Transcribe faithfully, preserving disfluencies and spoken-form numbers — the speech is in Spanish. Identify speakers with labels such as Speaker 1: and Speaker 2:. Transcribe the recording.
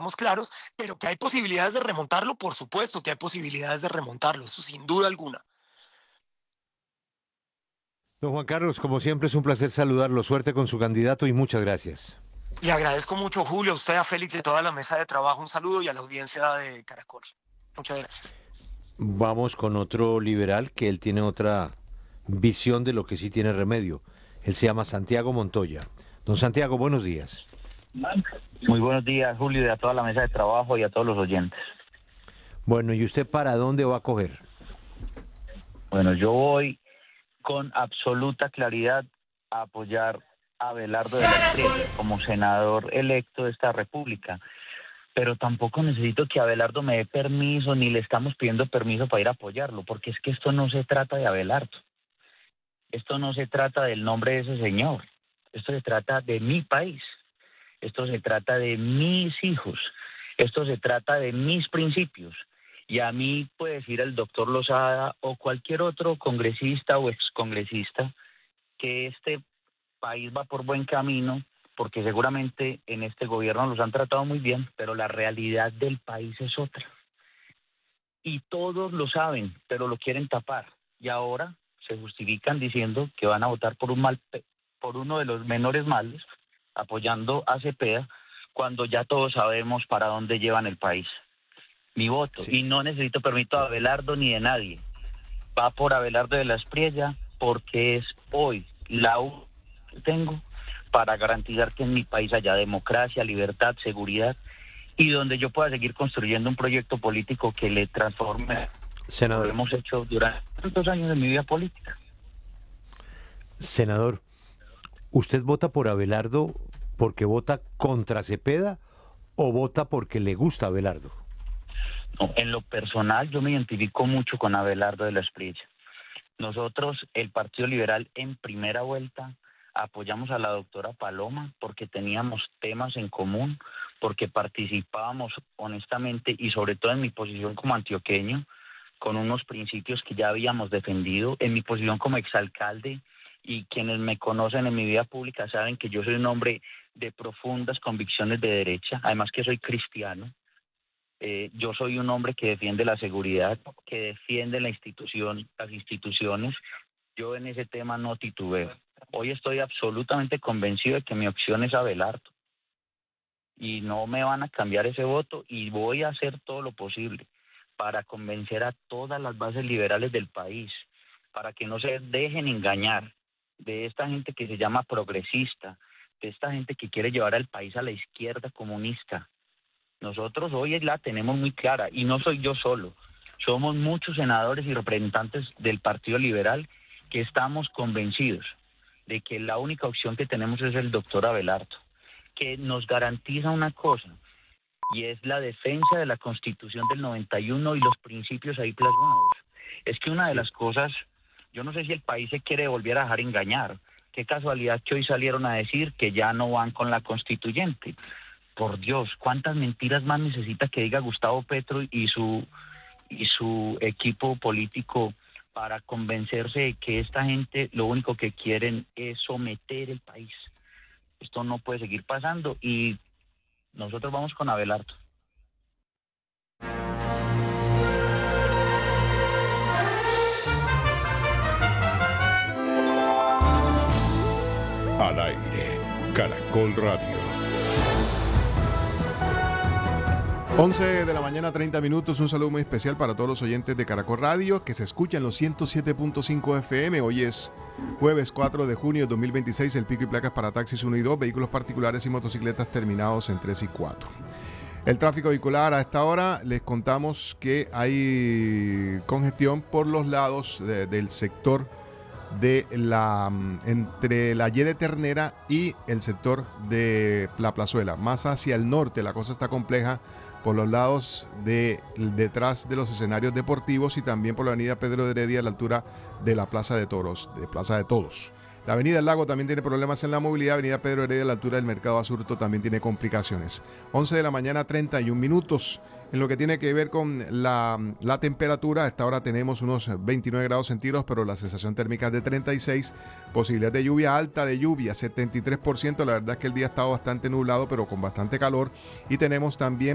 Speaker 1: seamos claros, pero que hay posibilidades de remontarlo, por supuesto que hay posibilidades de remontarlo, eso sin duda alguna.
Speaker 2: Don Juan Carlos, como siempre es un placer saludarlo. Suerte con su candidato y muchas gracias.
Speaker 1: Le agradezco mucho, Julio, a usted, a Félix, de toda la mesa de trabajo, un saludo y a la audiencia de Caracol. Muchas gracias.
Speaker 2: Vamos con otro liberal que él tiene otra visión de lo que sí tiene remedio. Él se llama Santiago Montoya. Don Santiago, buenos días.
Speaker 3: Muy buenos días, Julio, y a toda la mesa de trabajo y a todos los oyentes.
Speaker 2: Bueno, ¿y usted para dónde va a coger?
Speaker 3: Bueno, yo voy con absoluta claridad a apoyar a Abelardo de la Espriella como senador electo de esta república, pero tampoco necesito que Abelardo me dé permiso, ni le estamos pidiendo permiso para ir a apoyarlo, porque es que esto no se trata de Abelardo, esto no se trata del nombre de ese señor, esto se trata de mi país, esto se trata de mis hijos, esto se trata de mis principios. Y a mí puede decir el doctor Lozada o cualquier otro congresista o excongresista que este país va por buen camino, porque seguramente en este gobierno los han tratado muy bien, pero la realidad del país es otra. Y todos lo saben, pero lo quieren tapar. Y ahora se justifican diciendo que van a votar por un mal, por uno de los menores males, apoyando a Cepeda, cuando ya todos sabemos para dónde llevan el país. Mi voto, sí. Y no necesito permiso de Abelardo ni de nadie. Va por Abelardo de la Espriella porque es hoy la U que tengo para garantizar que en mi país haya democracia, libertad, seguridad y donde yo pueda seguir construyendo un proyecto político que le transforme.
Speaker 2: Senador.
Speaker 3: Lo hemos hecho durante tantos años de mi vida política.
Speaker 2: Senador, ¿usted vota por Abelardo porque vota contra Cepeda o vota porque le gusta Abelardo?
Speaker 3: No, en lo personal yo me identifico mucho con Abelardo de la Espriella. Nosotros, el Partido Liberal, en primera vuelta apoyamos a la doctora Paloma porque teníamos temas en común, porque participábamos honestamente y sobre todo en mi posición como antioqueño, con unos principios que ya habíamos defendido, en mi posición como exalcalde, y quienes me conocen en mi vida pública saben que yo soy un hombre de profundas convicciones de derecha, además que soy cristiano. Eh, yo soy un hombre que defiende la seguridad, que defiende la institución, las instituciones. Yo en ese tema no titubeo. Hoy estoy absolutamente convencido de que mi opción es Abelardo. Y no me van a cambiar ese voto y voy a hacer todo lo posible para convencer a todas las bases liberales del país, para que no se dejen engañar de esta gente que se llama progresista, de esta gente que quiere llevar al país a la izquierda comunista. Nosotros hoy la tenemos muy clara y no soy yo solo. Somos muchos senadores y representantes del Partido Liberal que estamos convencidos de que la única opción que tenemos es el doctor Abelardo, que nos garantiza una cosa y es la defensa de la Constitución del noventa y uno y los principios ahí plasmados. Es que una de las cosas, yo no sé si el país se quiere volver a dejar engañar. Qué casualidad que hoy salieron a decir que ya no van con la constituyente. Por Dios, ¿cuántas mentiras más necesita que diga Gustavo Petro y su y su equipo político para convencerse de que esta gente lo único que quieren es someter el país? Esto no puede seguir pasando y nosotros vamos con Abelardo.
Speaker 4: Al aire, Caracol Radio.
Speaker 5: once de la mañana, treinta minutos. Un saludo muy especial para todos los oyentes de Caracol Radio que se escuchan los ciento siete punto cinco F M. Hoy es jueves cuatro de junio de dos mil veintiséis. El pico y placas para taxis uno y dos, vehículos particulares y motocicletas terminados en tres y cuatro. El tráfico vehicular a esta hora les contamos que hay congestión por los lados de, del sector de la entre la Y de Ternera y el sector de la Plazuela. Más hacia el norte la cosa está compleja por los lados de detrás de los escenarios deportivos y también por la avenida Pedro de Heredia a la altura de la Plaza de Toros, de Plaza de Todos. La avenida El Lago también tiene problemas en la movilidad. Avenida Pedro Heredia a la altura del Mercado Asurto también tiene complicaciones. once de la mañana, treinta y un minutos. En lo que tiene que ver con la, la temperatura, a esta hora tenemos unos veintinueve grados centígrados, pero la sensación térmica es de treinta y seis. Posibilidad de lluvia alta de lluvia, setenta y tres por ciento. La verdad es que el día ha estado bastante nublado, pero con bastante calor. Y tenemos también